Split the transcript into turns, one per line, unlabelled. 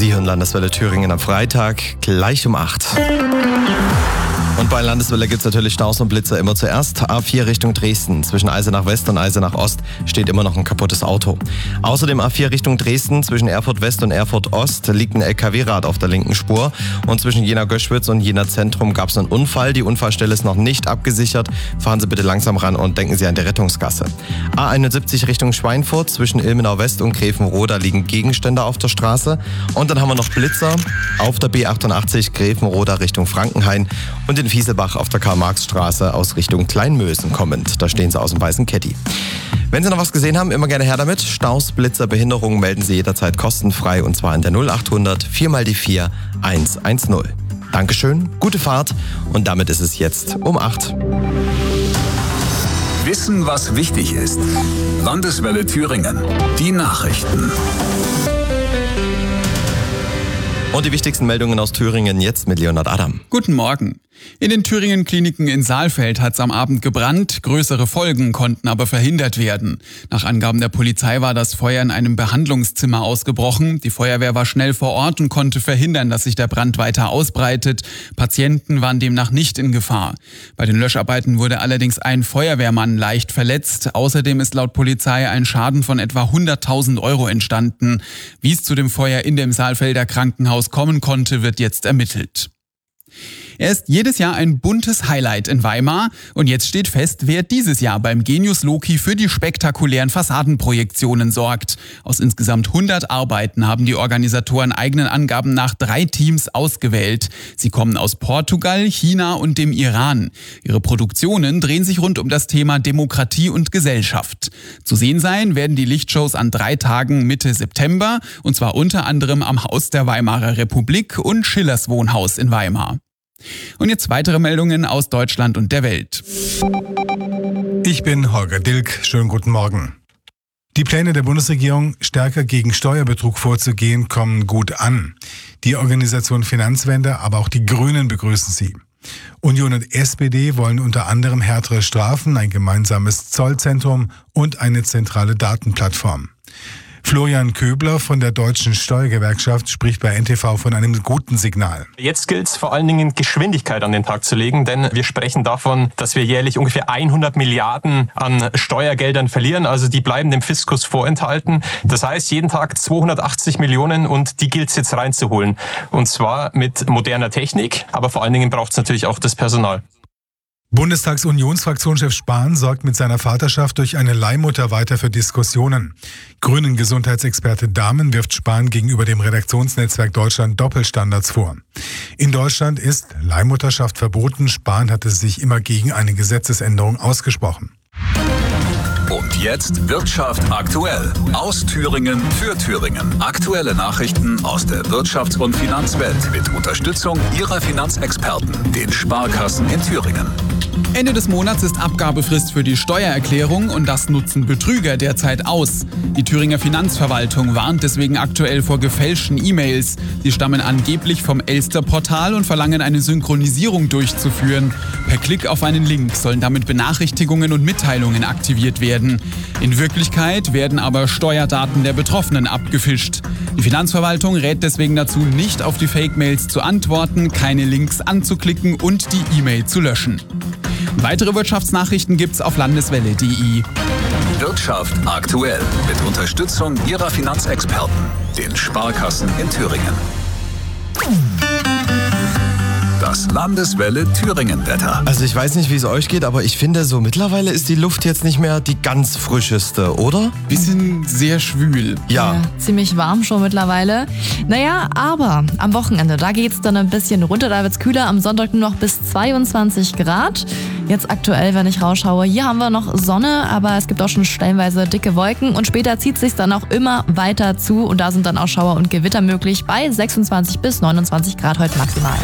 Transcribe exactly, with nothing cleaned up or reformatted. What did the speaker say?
Sie hören Landeswelle Thüringen am Freitag, gleich um acht. Und bei Landeswelle gibt es natürlich Staus und Blitzer immer zuerst. A vier Richtung Dresden. Zwischen Eisenach West und Eisenach Ost steht immer noch ein kaputtes Auto. Außerdem A vier Richtung Dresden. Zwischen Erfurt West und Erfurt Ost liegt ein L K W-Rad auf der linken Spur. Und zwischen Jena-Göschwitz und Jena-Zentrum gab es einen Unfall. Die Unfallstelle ist noch nicht abgesichert. Fahren Sie bitte langsam ran und denken Sie an die Rettungsgasse. A einundsiebzig Richtung Schweinfurt. Zwischen Ilmenau West und Grevenroda liegen Gegenstände auf der Straße. Und dann haben wir noch Blitzer auf der B achtundachtzig Grevenroda Richtung Frankenhain. Und in Fieselbach auf der Karl-Marx-Straße aus Richtung Kleinmösen kommend. Da stehen Sie aus dem weißen Caddy. Wenn Sie noch was gesehen haben, immer gerne her damit. Staus, Blitzer, Behinderungen melden Sie jederzeit kostenfrei und zwar in der null achthundert vier mal die vier eins eins null. Dankeschön, gute Fahrt und damit ist es jetzt um acht.
Wissen, was wichtig ist. Landeswelle Thüringen. Die Nachrichten.
Und die wichtigsten Meldungen aus Thüringen jetzt mit Leonhard Adam.
Guten Morgen. In den Thüringen-Kliniken in Saalfeld hat es am Abend gebrannt. Größere Folgen konnten aber verhindert werden. Nach Angaben der Polizei war das Feuer in einem Behandlungszimmer ausgebrochen. Die Feuerwehr war schnell vor Ort und konnte verhindern, dass sich der Brand weiter ausbreitet. Patienten waren demnach nicht in Gefahr. Bei den Löscharbeiten wurde allerdings ein Feuerwehrmann leicht verletzt. Außerdem ist laut Polizei ein Schaden von etwa hunderttausend Euro entstanden. Wie es zu dem Feuer in dem Saalfelder Krankenhaus kommen konnte, wird jetzt ermittelt. Er ist jedes Jahr ein buntes Highlight in Weimar und jetzt steht fest, wer dieses Jahr beim Genius Loci für die spektakulären Fassadenprojektionen sorgt. Aus insgesamt hundert Arbeiten haben die Organisatoren eigenen Angaben nach drei Teams ausgewählt. Sie kommen aus Portugal, China und dem Iran. Ihre Produktionen drehen sich rund um das Thema Demokratie und Gesellschaft. Zu sehen sein werden die Lichtshows an drei Tagen Mitte September und zwar unter anderem am Haus der Weimarer Republik und Schillers Wohnhaus in Weimar. Und jetzt weitere Meldungen aus Deutschland und der Welt.
Ich bin Holger Dilk. Schönen guten Morgen. Die Pläne der Bundesregierung, stärker gegen Steuerbetrug vorzugehen, kommen gut an. Die Organisation Finanzwende, aber auch die Grünen begrüßen sie. Union und S P D wollen unter anderem härtere Strafen, ein gemeinsames Zollzentrum und eine zentrale Datenplattform. Florian Köbler von der Deutschen Steuergewerkschaft spricht bei N T V von einem guten Signal.
Jetzt gilt es vor allen Dingen, Geschwindigkeit an den Tag zu legen, denn wir sprechen davon, dass wir jährlich ungefähr hundert Milliarden an Steuergeldern verlieren, also die bleiben dem Fiskus vorenthalten. Das heißt, jeden Tag zweihundertachtzig Millionen und die gilt es jetzt reinzuholen. Und zwar mit moderner Technik, aber vor allen Dingen braucht es natürlich auch das Personal.
Bundestagsunionsfraktionschef Spahn sorgt mit seiner Vaterschaft durch eine Leihmutter weiter für Diskussionen. Grünen Gesundheitsexperte Dahmen wirft Spahn gegenüber dem Redaktionsnetzwerk Deutschland Doppelstandards vor. In Deutschland ist Leihmutterschaft verboten. Spahn hatte sich immer gegen eine Gesetzesänderung ausgesprochen.
Und jetzt Wirtschaft aktuell. Aus Thüringen für Thüringen. Aktuelle Nachrichten aus der Wirtschafts- und Finanzwelt mit Unterstützung Ihrer Finanzexperten, den Sparkassen in Thüringen.
Ende des Monats ist Abgabefrist für die Steuererklärung und das nutzen Betrüger derzeit aus. Die Thüringer Finanzverwaltung warnt deswegen aktuell vor gefälschten E-Mails. Sie stammen angeblich vom Elster-Portal und verlangen eine Synchronisierung durchzuführen. Per Klick auf einen Link sollen damit Benachrichtigungen und Mitteilungen aktiviert werden. In Wirklichkeit werden aber Steuerdaten der Betroffenen abgefischt. Die Finanzverwaltung rät deswegen dazu, nicht auf die Fake-Mails zu antworten, keine Links anzuklicken und die E-Mail zu löschen. Weitere Wirtschaftsnachrichten gibt's auf landeswelle punkt de.
Wirtschaft aktuell mit Unterstützung Ihrer Finanzexperten, den Sparkassen in Thüringen. Das Landeswelle Thüringen-Wetter.
Also ich weiß nicht, wie es euch geht, aber ich finde, so mittlerweile ist die Luft jetzt nicht mehr die ganz frischeste, oder?
Bisschen sehr schwül.
Ja.
Ja, ziemlich warm schon mittlerweile. Naja, aber am Wochenende, da geht's dann ein bisschen runter, da wird's kühler. Am Sonntag nur noch bis zweiundzwanzig Grad. Jetzt aktuell, wenn ich rausschaue, hier haben wir noch Sonne, aber es gibt auch schon stellenweise dicke Wolken und später zieht sich's dann auch immer weiter zu und da sind dann auch Schauer und Gewitter möglich bei sechsundzwanzig bis neunundzwanzig Grad heute maximal.